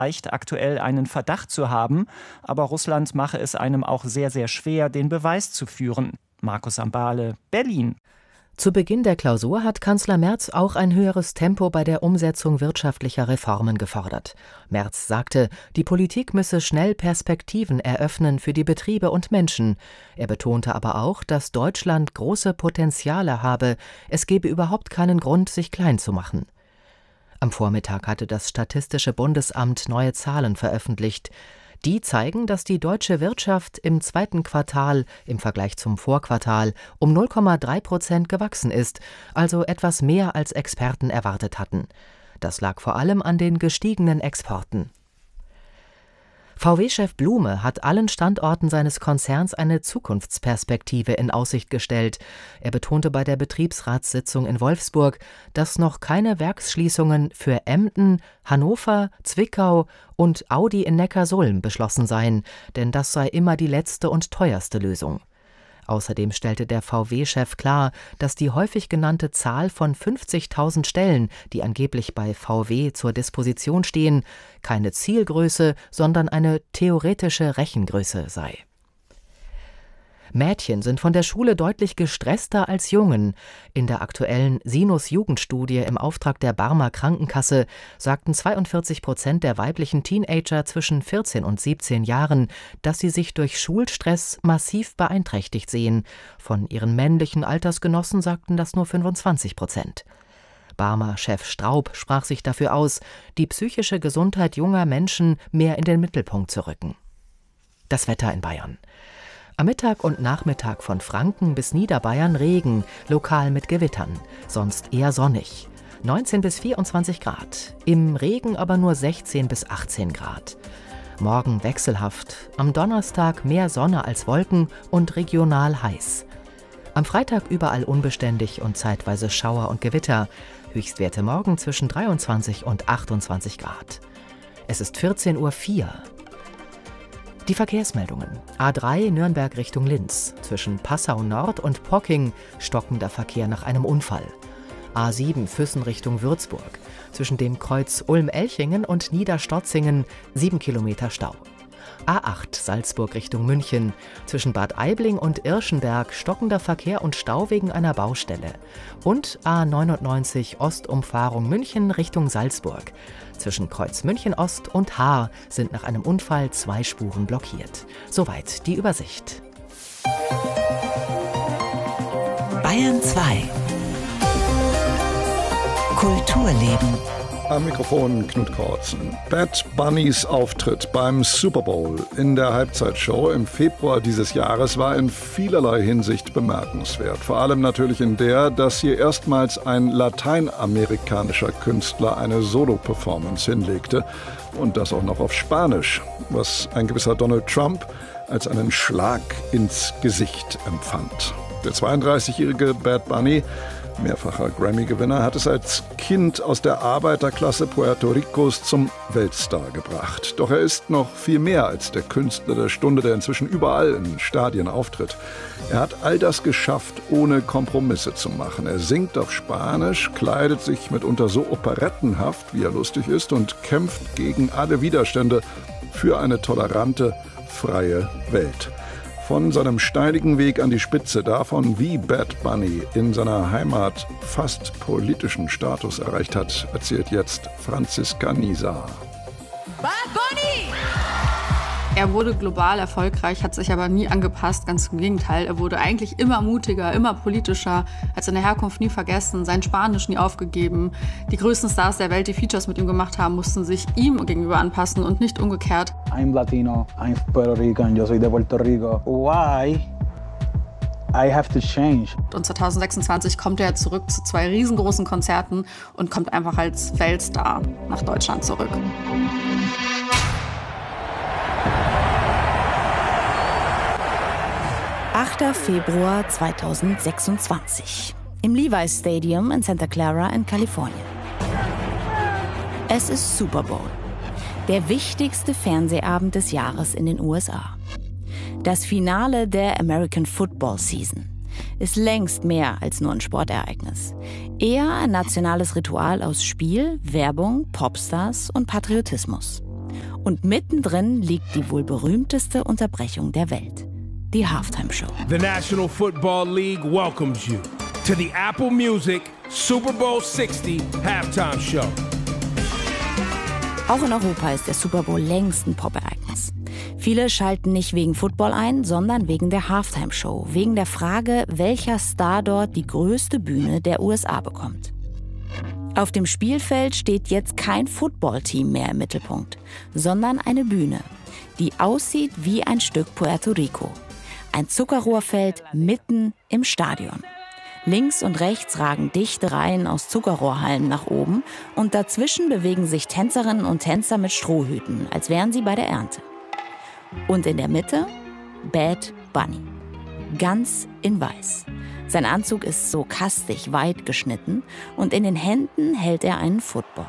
reicht aktuell einen Verdacht zu haben, aber Russland mache es einem auch sehr, sehr schwer, den Beweis zu führen. Markus Ambale, Berlin. Zu Beginn der Klausur hat Kanzler Merz auch ein höheres Tempo bei der Umsetzung wirtschaftlicher Reformen gefordert. Merz sagte, die Politik müsse schnell Perspektiven eröffnen für die Betriebe und Menschen. Er betonte aber auch, dass Deutschland große Potenziale habe. Es gebe überhaupt keinen Grund, sich klein zu machen. Am Vormittag hatte das Statistische Bundesamt neue Zahlen veröffentlicht. Die zeigen, dass die deutsche Wirtschaft im zweiten Quartal im Vergleich zum Vorquartal um 0,3% gewachsen ist, also etwas mehr als Experten erwartet hatten. Das lag vor allem an den gestiegenen Exporten. VW-Chef Blume hat allen Standorten seines Konzerns eine Zukunftsperspektive in Aussicht gestellt. Er betonte bei der Betriebsratssitzung in Wolfsburg, dass noch keine Werksschließungen für Emden, Hannover, Zwickau und Audi in Neckarsulm beschlossen seien, denn das sei immer die letzte und teuerste Lösung. Außerdem stellte der VW-Chef klar, dass die häufig genannte Zahl von 50.000 Stellen, die angeblich bei VW zur Disposition stehen, keine Zielgröße, sondern eine theoretische Rechengröße sei. Mädchen sind von der Schule deutlich gestresster als Jungen. In der aktuellen Sinus-Jugendstudie im Auftrag der Barmer Krankenkasse sagten 42% der weiblichen Teenager zwischen 14 und 17 Jahren, dass sie sich durch Schulstress massiv beeinträchtigt sehen. Von ihren männlichen Altersgenossen sagten das nur 25%. Barmer-Chef Straub sprach sich dafür aus, die psychische Gesundheit junger Menschen mehr in den Mittelpunkt zu rücken. Das Wetter in Bayern. Am Mittag und Nachmittag von Franken bis Niederbayern Regen, lokal mit Gewittern, sonst eher sonnig. 19 bis 24 Grad, im Regen aber nur 16 bis 18 Grad. Morgen wechselhaft, am Donnerstag mehr Sonne als Wolken und regional heiß. Am Freitag überall unbeständig und zeitweise Schauer und Gewitter, Höchstwerte morgen zwischen 23 und 28 Grad. Es ist 14:04 Uhr. Die Verkehrsmeldungen. A3 Nürnberg Richtung Linz. Zwischen Passau Nord und Pocking stockender Verkehr nach einem Unfall. A7 Füssen Richtung Würzburg. Zwischen dem Kreuz Ulm-Elchingen und Niederstotzingen 7 Kilometer Stau. A8 Salzburg Richtung München. Zwischen Bad Aibling und Irschenberg stockender Verkehr und Stau wegen einer Baustelle. Und A99 Ostumfahrung München Richtung Salzburg. Zwischen Kreuz München Ost und Haar sind nach einem Unfall 2 Spuren blockiert. Soweit die Übersicht. Bayern 2 Kulturleben. Am Mikrofon Knut Kortzen. Bad Bunnys Auftritt beim Super Bowl in der Halbzeitshow im Februar dieses Jahres war in vielerlei Hinsicht bemerkenswert. Vor allem natürlich in der, dass hier erstmals ein lateinamerikanischer Künstler eine Solo-Performance hinlegte und das auch noch auf Spanisch, was ein gewisser Donald Trump als einen Schlag ins Gesicht empfand. Der 32-jährige Bad Bunny, mehrfacher Grammy-Gewinner, hat es als Kind aus der Arbeiterklasse Puerto Ricos zum Weltstar gebracht. Doch er ist noch viel mehr als der Künstler der Stunde, der inzwischen überall in Stadien auftritt. Er hat all das geschafft, ohne Kompromisse zu machen. Er singt auf Spanisch, kleidet sich mitunter so operettenhaft, wie er lustig ist, und kämpft gegen alle Widerstände für eine tolerante, freie Welt. Von seinem steinigen Weg an die Spitze, davon, wie Bad Bunny in seiner Heimat fast politischen Status erreicht hat, erzählt jetzt Franziska Nieser. Bad Bunny! Er wurde global erfolgreich, hat sich aber nie angepasst, ganz im Gegenteil. Er wurde eigentlich immer mutiger, immer politischer, hat seine Herkunft nie vergessen, sein Spanisch nie aufgegeben. Die größten Stars der Welt, die Features mit ihm gemacht haben, mussten sich ihm gegenüber anpassen und nicht umgekehrt. I'm Latino, I'm Puerto Rican, yo soy de Puerto Rico. Why? I have to change. Und 2026 kommt er zurück zu 2 riesengroßen Konzerten und kommt einfach als Weltstar nach Deutschland zurück. 8. Februar 2026 im Levi's Stadium in Santa Clara in Kalifornien. Es ist Super Bowl, der wichtigste Fernsehabend des Jahres in den USA. Das Finale der American Football Season ist längst mehr als nur ein Sportereignis. Eher ein nationales Ritual aus Spiel, Werbung, Popstars und Patriotismus. Und mittendrin liegt die wohl berühmteste Unterbrechung der Welt, die Halftime Show. The National Football League welcomes you to the Apple Music Super Bowl 60 Halftime Show. Auch in Europa ist der Super Bowl längst ein Pop-Ereignis. Viele schalten nicht wegen Football ein, sondern wegen der Halftime Show, wegen der Frage, welcher Star dort die größte Bühne der USA bekommt. Auf dem Spielfeld steht jetzt kein Footballteam mehr im Mittelpunkt, sondern eine Bühne, die aussieht wie ein Stück Puerto Rico. Ein Zuckerrohrfeld mitten im Stadion. Links und rechts ragen dichte Reihen aus Zuckerrohrhalmen nach oben und dazwischen bewegen sich Tänzerinnen und Tänzer mit Strohhüten, als wären sie bei der Ernte. Und in der Mitte Bad Bunny. Ganz in weiß. Sein Anzug ist so kastig weit geschnitten und in den Händen hält er einen Football.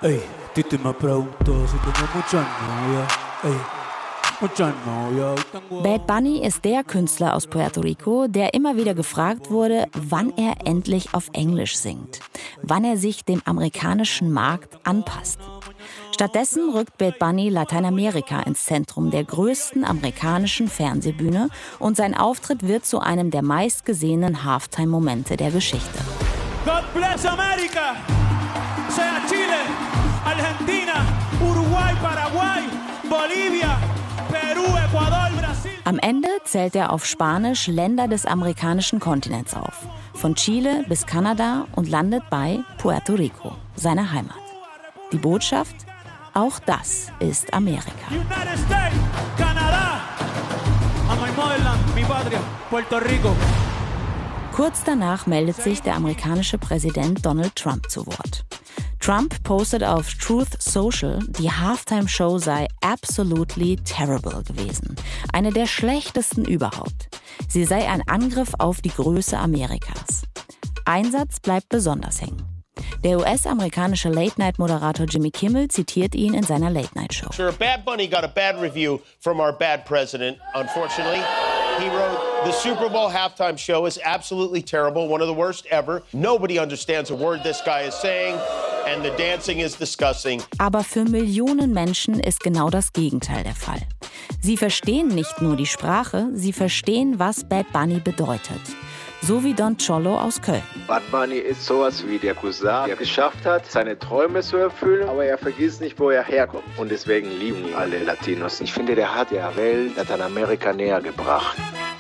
Bad Bunny ist der Künstler aus Puerto Rico, der immer wieder gefragt wurde, wann er endlich auf Englisch singt, wann er sich dem amerikanischen Markt anpasst. Stattdessen rückt Bad Bunny Lateinamerika ins Zentrum der größten amerikanischen Fernsehbühne und sein Auftritt wird zu einem der meistgesehenen Halftime-Momente der Geschichte. God bless America! Sea Chile, Argentina, Uruguay, Paraguay, Bolivia, Peru, Ecuador, Brasil. Am Ende zählt er auf Spanisch Länder des amerikanischen Kontinents auf, von Chile bis Kanada und landet bei Puerto Rico, seiner Heimat. Die Botschaft? Auch das ist Amerika. United States, Canada, and my motherland, mi patria, Puerto Rico. Kurz danach meldet sich der amerikanische Präsident Donald Trump zu Wort. Trump postet auf Truth Social, die Halftime-Show sei absolutely terrible gewesen. Eine der schlechtesten überhaupt. Sie sei ein Angriff auf die Größe Amerikas. Ein Satz bleibt besonders hängen. Der US-amerikanische Late-Night-Moderator Jimmy Kimmel zitiert ihn in seiner Late-Night-Show. Sure, Bad Bunny got a bad review from our bad president, unfortunately. He wrote, "The Super Bowl halftime show is absolutely terrible, one of the worst ever. Nobody understands a word this guy is saying, and the dancing is disgusting." Aber für Millionen Menschen ist genau das Gegenteil der Fall. Sie verstehen nicht nur die Sprache, sie verstehen, was Bad Bunny bedeutet. So wie Don Cholo aus Köln. Bad Bunny ist sowas wie der Cousin, der geschafft hat, seine Träume zu erfüllen, aber er vergisst nicht, wo er herkommt. Und deswegen lieben ihn alle Latinos. Ich finde, der hat der Welt Lateinamerika näher gebracht.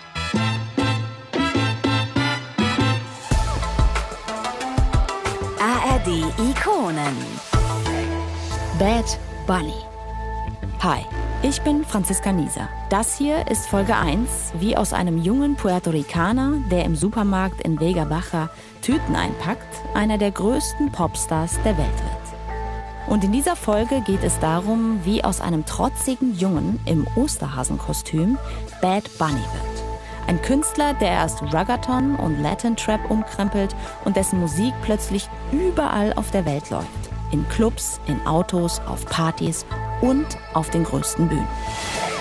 ARD Ikonen. Bad Bunny. Hi, ich bin Franziska Nieser. Das hier ist Folge 1, wie aus einem jungen Puerto Ricaner, der im Supermarkt in Vega Baja Tüten einpackt, einer der größten Popstars der Welt wird. Und in dieser Folge geht es darum, wie aus einem trotzigen Jungen im Osterhasenkostüm Bad Bunny wird. Ein Künstler, der erst Reggaeton und Latin Trap umkrempelt und dessen Musik plötzlich überall auf der Welt läuft. In Clubs, in Autos, auf Partys und auf den größten Bühnen.